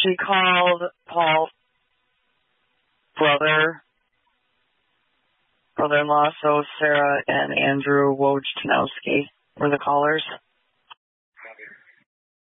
She called Paul's brother-in-law, so Sarah and Andrew Wojtanowski were the callers.